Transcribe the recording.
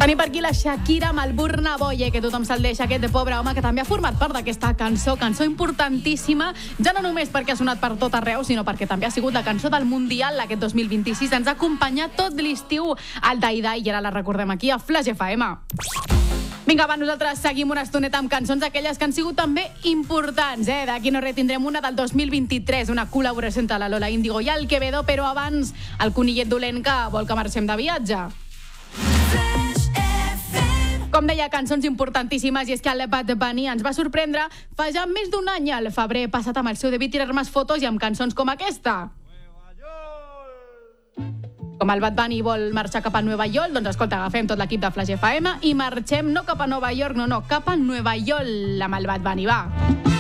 Tenim per aquí la Shakira amb el Burna Boy, que tothom se'l deixa, aquest pobre home que també ha format part d'aquesta cançó importantíssima, ja no només perquè ha sonat per tot arreu, sinó perquè també ha sigut la cançó del Mundial aquest 2026. Ens ha acompanyat tot l'estiu al Dai-Dai i ara la recordem aquí a Flash FM. Vinga, va, nosaltres seguim una estoneta amb cançons aquelles que han sigut també importants. D'aquí no res tindrem una del 2023, una col·laboració entre la Lola Índigo i el Quevedo, però abans el conillet dolent que vol que marxem de viatge. Com deia, cançons importantíssimes, i és que el Bad Bunny ens va sorprendre fa ja més d'un any, al febrer passat, amb el seu Debí tirar més fotos i amb cançons com aquesta. Com el Bad Bunny vol marxar cap a Nueva York, doncs escolta, agafem tot l'equip de Flash FM i marxem no cap a Nova York, no, cap a Nueva York amb el Bad Bunny, va.